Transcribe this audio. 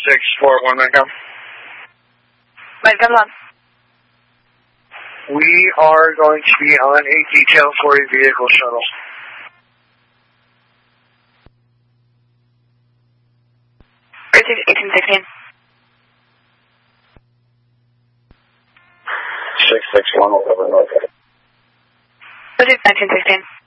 641 Medcom. Medcom on. We are going to be on a detail for a vehicle shuttle. Receive 1816. 661 will cover North. Receive 1916.